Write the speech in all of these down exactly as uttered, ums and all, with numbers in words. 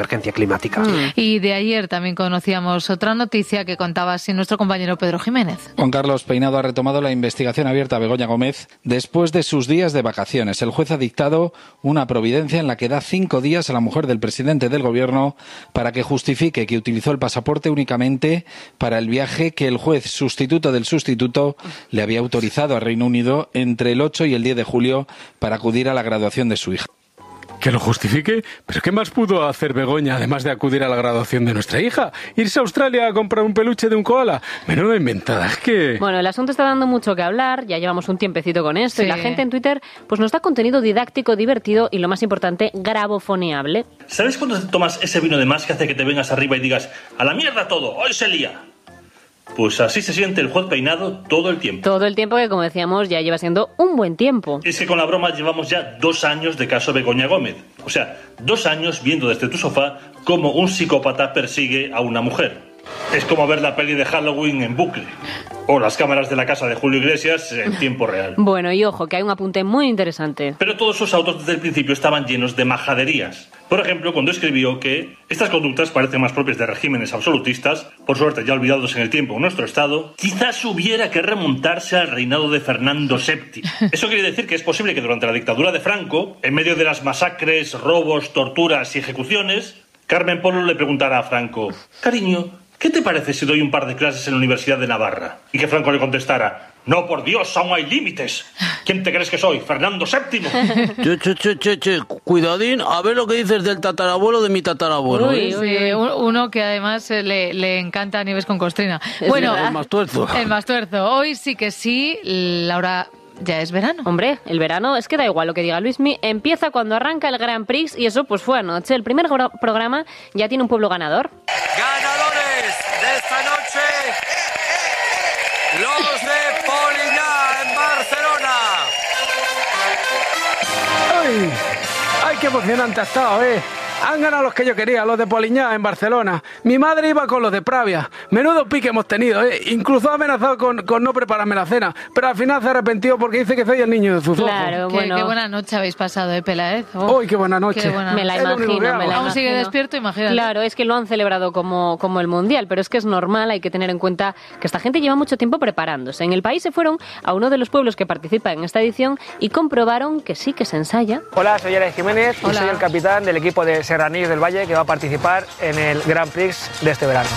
emergencia climática. Mm. Y de ayer también conocíamos otra noticia que contaba así nuestro compañero Pedro Jiménez. Juan Carlos Peinado ha retomado la investigación abierta a Begoña Gómez después de sus días de vacaciones. El juez ha dictado una providencia en la que da cinco días a la mujer del presidente del gobierno para que justifique que utilizó el pasaporte únicamente para el viaje que el juez sustituto del sustituto le había autorizado a Reino Unido entre el ocho y el diez de julio para acudir a la graduación de su hija. ¿Que lo justifique? ¿Pero qué más pudo hacer Begoña además de acudir a la graduación de nuestra hija? ¿Irse a Australia a comprar un peluche de un koala? Menuda inventada, es que... Bueno, el asunto está dando mucho que hablar, ya llevamos un tiempecito con esto, Sí. y la gente en Twitter pues nos da contenido didáctico, divertido y, lo más importante, grabofoneable. ¿Sabes cuando te tomas ese vino de más que hace que te vengas arriba y digas ¡a la mierda todo! ¡Hoy se lía! Pues así se siente el juez Peinado todo el tiempo. Todo el tiempo que, como decíamos, ya lleva siendo un buen tiempo. Es que con la broma llevamos ya dos años de caso Begoña Gómez. O sea, dos años viendo desde tu sofá cómo un psicópata persigue a una mujer. Es como ver la peli de Halloween en bucle. O las cámaras de la casa de Julio Iglesias en tiempo real. Bueno, y ojo, que hay un apunte muy interesante. Pero todos sus autos desde el principio estaban llenos de majaderías. Por ejemplo, cuando escribió que estas conductas parecen más propias de regímenes absolutistas, por suerte ya olvidados en el tiempo en nuestro estado, quizás hubiera que remontarse al reinado de Fernando séptimo. Eso quiere decir que es posible que durante la dictadura de Franco, en medio de las masacres, robos, torturas y ejecuciones, Carmen Polo le preguntara a Franco: cariño, ¿qué te parece si doy un par de clases en la Universidad de Navarra? Y que Franco le contestara: no, por Dios, aún hay límites. ¿Quién te crees que soy? ¿Fernando séptimo? Che, che, che, che, che, cuidadín, a ver lo que dices del tatarabuelo de mi tatarabuelo. Uy, ¿eh? uy, uy. Uno que además eh, le, le encanta a Nieves con Costrina. Es Bueno, el más tuerzo. El más tuerzo. Hoy sí que sí, Laura, ya es verano. Hombre, el verano es que da igual lo que diga Luismi, empieza cuando arranca el Grand Prix y eso pues fue anoche. El primer gro- programa ya tiene un pueblo ganador. Ganadores de esta noche, los de Poliñá en Barcelona. ¡Ay! ¡Ay, qué emocionante ha estado, eh! Han ganado los que yo quería, los de Poliñá en Barcelona. Mi madre iba con los de Pravia. Menudo pique hemos tenido, ¿eh? Incluso ha amenazado con, con no prepararme la cena. Pero al final se ha arrepentido porque dice que soy el niño de sus Claro, ojos. Qué, bueno. qué buena noche habéis pasado, ¿eh, Peláez? Oh, ¡Uy, qué buena noche! qué buena Me la Es lo único imagino, que me hago. la Aún sigue imagino. despierto, imagínate. Claro, es que lo han celebrado como, como el Mundial, pero es que es normal, hay que tener en cuenta que esta gente lleva mucho tiempo preparándose. En el país se fueron a uno de los pueblos que participa en esta edición y comprobaron que sí que se ensaya. Hola, soy Alex Jiménez y Hola. soy el capitán del equipo de Serranillos del Valle que va a participar en el Grand Prix de este verano.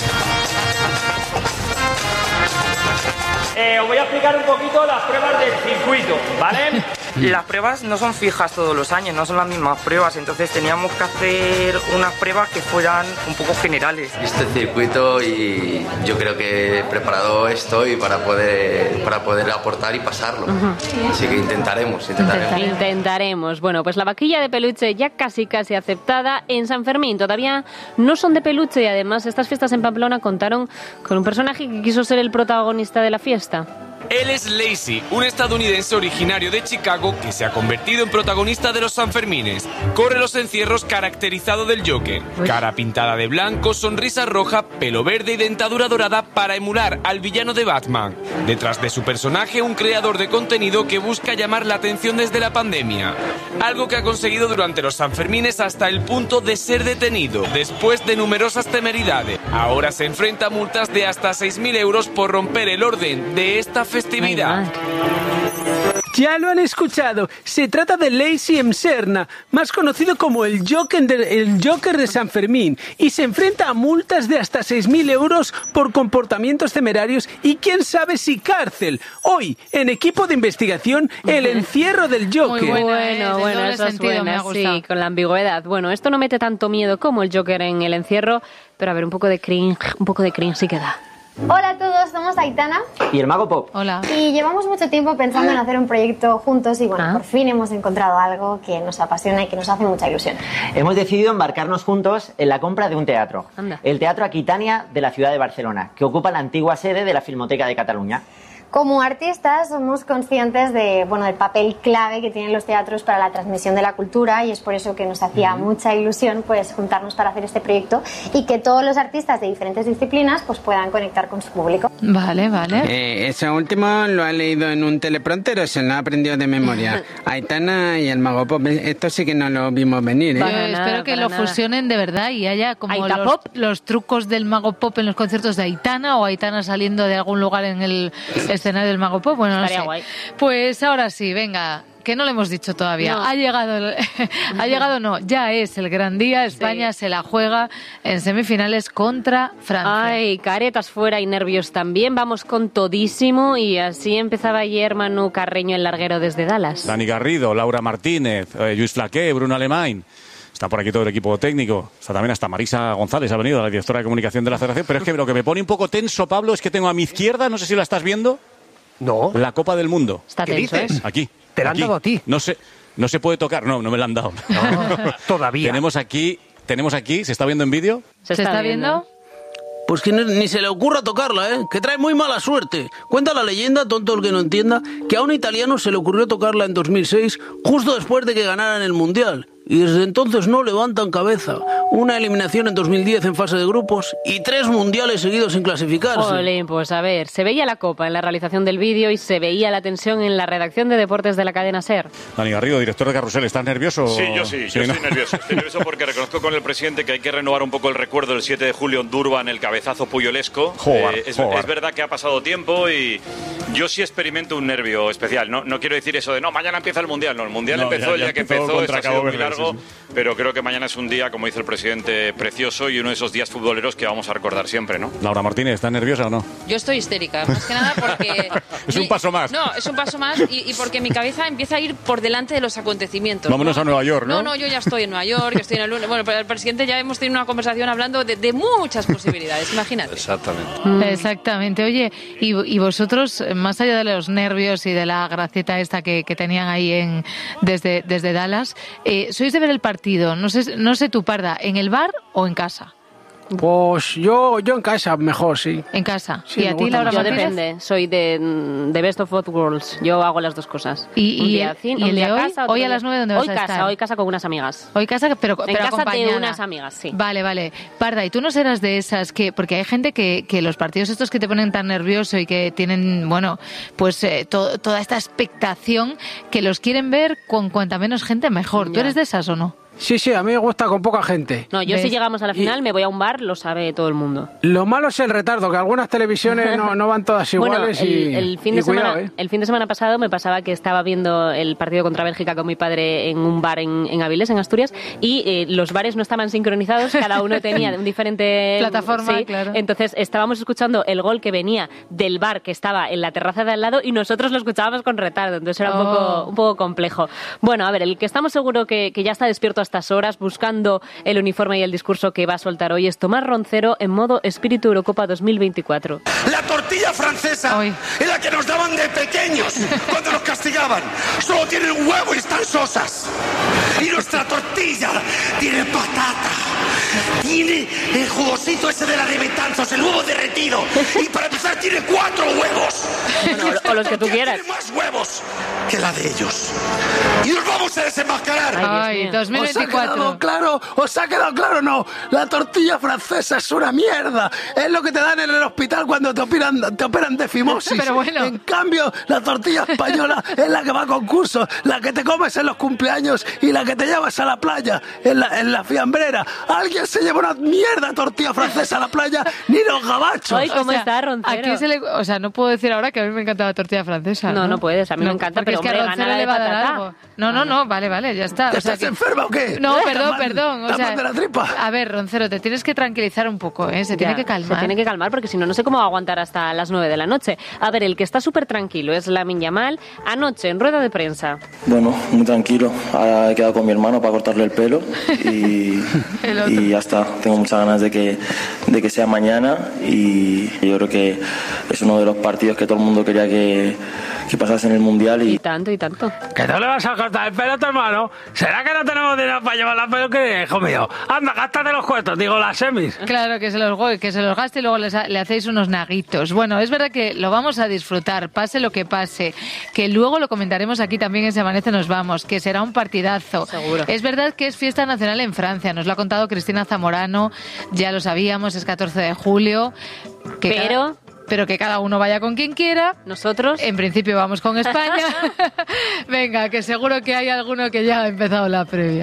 Eh, os voy a explicar un poquito las pruebas del circuito, ¿vale? Las pruebas no son fijas todos los años, no son las mismas pruebas, entonces teníamos que hacer unas pruebas que fueran un poco generales. Este circuito y yo creo que preparado estoy para poder, para poder aportar y pasarlo. Uh-huh. Así que intentaremos, intentaremos. Intentaremos. Bueno, pues la vaquilla de peluche ya casi casi aceptada en San Fermín. Todavía no son de peluche y además estas fiestas en Pamplona contaron con un personaje que quiso ser el protagonista de la fiesta. Él es Lacey, un estadounidense originario de Chicago que se ha convertido en protagonista de los Sanfermines. Corre los encierros caracterizado del Joker. Cara pintada de blanco, sonrisa roja, pelo verde y dentadura dorada para emular al villano de Batman. Detrás de su personaje, un creador de contenido que busca llamar la atención desde la pandemia. Algo que ha conseguido durante los Sanfermines hasta el punto de ser detenido, después de numerosas temeridades. Ahora se enfrenta a multas de hasta seis mil euros por romper el orden de esta festividad. Ya lo han escuchado, se trata de Lacey M. Serna, más conocido como el Joker, de, el Joker de San Fermín, y se enfrenta a multas de hasta seis mil euros por comportamientos temerarios y quién sabe si cárcel. Hoy, en equipo de investigación, el encierro del Joker. Muy buena, bueno, ¿eh? bueno, doble eso es sentido, me buena, ha gustado. sí, con la ambigüedad. Bueno, esto no mete tanto miedo como el Joker en el encierro, pero a ver, un poco de cringe, un poco de cringe sí que da. Hola a todos, somos Aitana Y el Mago Pop. Hola. y llevamos mucho tiempo pensando en hacer un proyecto juntos y bueno, ah. por fin hemos encontrado algo que nos apasiona y que nos hace mucha ilusión. Hemos decidido embarcarnos juntos en la compra de un teatro, Anda. el Teatro Aquitania de la ciudad de Barcelona, que ocupa la antigua sede de la Filmoteca de Cataluña. Como artistas somos conscientes de, bueno, del papel clave que tienen los teatros para la transmisión de la cultura y es por eso que nos hacía uh-huh. mucha ilusión pues juntarnos para hacer este proyecto y que todos los artistas de diferentes disciplinas pues puedan conectar con su público. Vale, vale. Eh, eso último lo ha leído en un teleprompter o se lo ha aprendido de memoria. Aitana y el Mago Pop, esto sí que no lo vimos venir, ¿eh? Yo espero que lo nada. fusionen de verdad y haya como los, los trucos del Mago Pop en los conciertos de Aitana o Aitana saliendo de algún lugar en el escenario del Mago Pop. Bueno, no sé. Guay. Pues ahora sí, venga, que no lo hemos dicho todavía. No. Ha llegado, el, ha llegado, no, ya es el gran día. España sí. se la juega en semifinales contra Francia. Ay, caretas fuera y nervios también. Vamos con todísimo y así empezaba ayer Manu Carreño el larguero desde Dallas. Dani Garrido, Laura Martínez, eh, Lluís Flaqué, Bruno Alemany. Está por aquí todo el equipo técnico. Está también hasta Marisa González, ha venido, la directora de comunicación de la Federación. Pero es que lo que me pone un poco tenso, Pablo, es que tengo a mi izquierda, no sé si la estás viendo. No. La Copa del Mundo. Está ¿Qué tenso, dices? ¿eh? Aquí. ¿Te la han aquí. dado a ti? No sé, no se puede tocar. No, no me la han dado. No, todavía. Tenemos aquí, tenemos aquí, ¿se está viendo en vídeo? ¿Se, ¿Se está, está viendo? viendo? Pues que ni se le ocurra tocarla, ¿eh? Que trae muy mala suerte. Cuenta la leyenda, tonto el que no entienda, que a un italiano se le ocurrió tocarla en dos mil seis, justo después de que ganaran el Mundial. Y desde entonces no levantan cabeza. Una eliminación en dos mil diez en fase de grupos y tres mundiales seguidos sin clasificarse. Jolín, pues a ver, se veía la copa en la realización del vídeo y se veía la tensión en la redacción de deportes de la cadena SER. Dani Garrido, director de Carrusel, ¿estás nervioso? Sí, yo sí, sí yo ¿no? estoy nervioso. Estoy nervioso porque reconozco con el presidente que hay que renovar un poco el recuerdo del siete de julio en Durban, el cabezazo puyolesco. Joder, eh, es, joder. es verdad que ha pasado tiempo y yo sí experimento un nervio especial. No, no quiero decir eso de, no, mañana empieza el Mundial. No, el Mundial no, empezó ya, ya el día que empezó, esto ha sido muy largo, sí, sí. Pero creo que mañana es un día, como dice el presidente, precioso y uno de esos días futboleros que vamos a recordar siempre, ¿no? Laura Martínez, ¿estás nerviosa o no? Yo estoy histérica, más que nada porque... es un paso más. No, es un paso más y, y porque mi cabeza empieza a ir por delante de los acontecimientos. Vámonos ¿no? a Nueva York, ¿no? No, no, yo ya estoy en Nueva York, yo estoy en el lunes. Bueno, pero el presidente ya hemos tenido una conversación hablando de, de muchas posibilidades, imagínate. Exactamente. Mm. Exactamente. Oye, y, y vosotros, más allá de los nervios y de la gracieta esta que, que tenían ahí en desde, desde Dallas, eh, sois de ver el partido, no sé, no sé tú, Parda, ¿en el bar o en casa? Pues yo, yo en casa mejor, sí. ¿En casa? Sí, ¿Y a ti, Laura Yo Martínez? depende, soy de, de Best of Both Worlds. Yo hago las dos cosas. ¿Y, un y, día el, cine, y un el día de hoy? casa, ¿Hoy día... a las nueve dónde vas hoy a casa, estar? Hoy casa con unas amigas. Hoy casa, pero, en pero casa acompañada. de unas amigas, sí. Vale, vale. Parda, ¿y tú no serás de esas que...? Porque hay gente que, que los partidos estos que te ponen tan nervioso y que tienen, bueno, pues eh, to, toda esta expectación que los quieren ver con cuanta menos gente mejor. ¿Tú Ya. eres de esas o no? Sí, sí, a mí me gusta con poca gente. No, yo ¿Ves? si llegamos a la final Y- me voy a un bar, lo sabe todo el mundo. Lo malo es el retardo, que algunas televisiones no, no van todas iguales bueno, el, y, el fin de y cuidado, semana, ¿eh? el fin de semana pasado me pasaba que estaba viendo el partido contra Bélgica con mi padre en un bar en, en Avilés, en Asturias, y eh, los bares no estaban sincronizados, cada uno tenía un diferente... Plataforma, sí. claro. Entonces estábamos escuchando el gol que venía del bar que estaba en la terraza de al lado y nosotros lo escuchábamos con retardo, entonces era un, Oh. poco, un poco complejo. Bueno, a ver, el que estamos seguro que, que ya está despierto a estas horas buscando el uniforme y el discurso que va a soltar hoy es Tomás Roncero en modo Espíritu Eurocopa dos mil veinticuatro. La tortilla francesa Hoy. es la que nos daban de pequeños cuando nos castigaban. Solo tiene un huevo y están sosas. Y nuestra tortilla tiene patata. Tiene el jugosito ese de la de Betanzos, el huevo derretido. Y para empezar tiene cuatro huevos. Bueno, o los que tú quieras. Tiene más huevos que la de ellos. Y nos vamos a desenmascarar. Ay, dos mil ¿Os ha veinticuatro. quedado claro? ¿Os ha quedado claro? No, la tortilla francesa es una mierda. Es lo que te dan en el hospital cuando te operan, te operan de fimosis. Pero bueno. En cambio, la tortilla española es la que va a concursos, la que te comes en los cumpleaños y la que te llevas a la playa, en la, en la fiambrera. Alguien se lleva una mierda tortilla francesa a la playa, ni los gabachos. Ay, ¿cómo está Roncero? ¿A quién se le, o sea, no puedo decir ahora que a mí me encanta la tortilla francesa. No, no puedes, a mí me encanta, porque pero, es que hombre, a Roncero gana la le de va a dar patata. algo. No, no, no, vale, vale, ya está. O sea ¿Estás que- enferma o qué? No, ¿Estás perdón, mal- perdón. O estás sea, mal de la tripa? a ver, Roncero, te tienes que tranquilizar un poco, ¿eh? Se tiene Ya, que calmar. Se tiene que calmar porque si no, no sé cómo va a aguantar hasta las nueve de la noche. A ver, el que está súper tranquilo es Lamine Yamal. Anoche, en rueda de prensa. Bueno, muy tranquilo. Ahora he quedado con mi hermano para cortarle el pelo y, y ya está. Tengo muchas ganas de que, de que sea mañana y yo creo que es uno de los partidos que todo el mundo quería que, que pasase en el Mundial. Y... tanto, y tanto. ¿Que tú le vas a cortar el pelo a tu hermano? ¿Será que no tenemos dinero para llevar la peluquería, hijo mío? Anda, gástate los cuartos, digo, las semis. Claro, que se los, que se los gaste y luego les, le hacéis unos naguitos. Bueno, es verdad que lo vamos a disfrutar, pase lo que pase, que luego lo comentaremos aquí también en Se Amanece Nos Vamos, que será un partidazo. Seguro. Es verdad que es fiesta nacional en Francia, nos lo ha contado Cristina Zamorano, ya lo sabíamos, es catorce de julio. Que Pero... Cada... pero que cada uno vaya con quien quiera. Nosotros, en principio, vamos con España. Venga, que seguro que hay alguno que ya ha empezado la previa.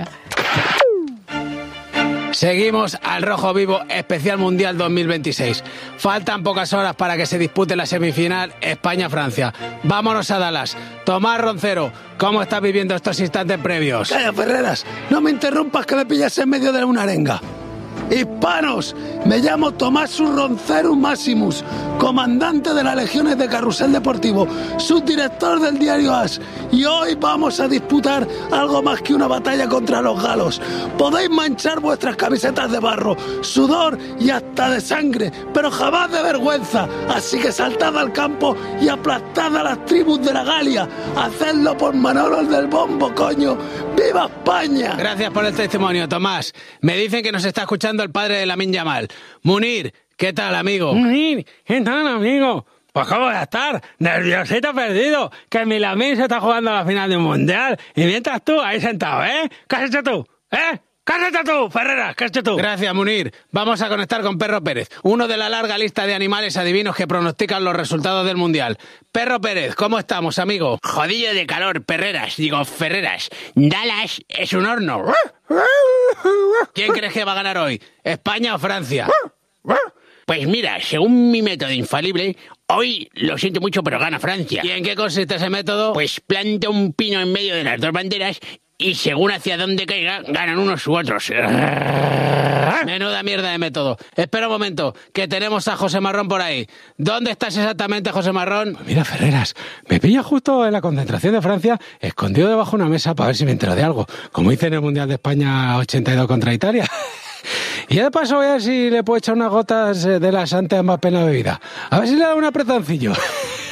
Seguimos al Rojo Vivo Especial Mundial dos mil veintiséis. Faltan pocas horas para que se dispute la semifinal España-Francia. Vámonos a Dallas. Tomás Roncero, ¿cómo estás viviendo estos instantes previos? Calla, Ferreras, no me interrumpas que me pillas en medio de una arenga. Hispanos, me llamo Tomás Ronceru Maximus, comandante de las Legiones de Carrusel Deportivo, subdirector del diario As, y hoy vamos a disputar algo más que una batalla contra los galos. Podéis manchar vuestras camisetas de barro, sudor y hasta de sangre, pero jamás de vergüenza, así que saltad al campo y aplastad a las tribus de la Galia. Hacedlo por Manolos del Bombo, coño. ¡Viva España! Gracias por el testimonio, Tomás. Me dicen que nos está escuchando el padre de Lamine Yamal. Munir, ¿qué tal, amigo? Munir, ¿qué tal, amigo? Pues cómo voy a estar, nerviosito perdido, que mi Lamine se está jugando a la final de un mundial, y mientras tú ahí sentado, ¿eh? ¿Qué has hecho tú? ¿Eh? ¿Qué has hecho tú, Ferreras? ¿Qué has hecho tú? Gracias, Munir. Vamos a conectar con Perro Pérez, uno de la larga lista de animales adivinos que pronostican los resultados del Mundial. Perro Pérez, ¿cómo estamos, amigo? Jodillo de calor, Perreras, digo, Ferreras. Dallas es un horno. ¿Quién crees que va a ganar hoy? ¿España o Francia? Pues mira, según mi método infalible, hoy lo siento mucho, pero gana Francia. ¿Y en qué consiste ese método? Pues planta un pino en medio de las dos banderas y según hacia dónde caiga, ganan unos u otros. Menuda mierda de método. Espera un momento, que tenemos a José Marrón por ahí. ¿Dónde estás exactamente, José Marrón? Pues mira, Ferreras, me pilla justo en la concentración de Francia, escondido debajo de una mesa para ver si me entero de algo, como hice en el Mundial de España ochenta y dos contra Italia. Y de paso voy a ver si le puedo echar unas gotas de las antes más pena bebida. A ver si le da un apretoncillo.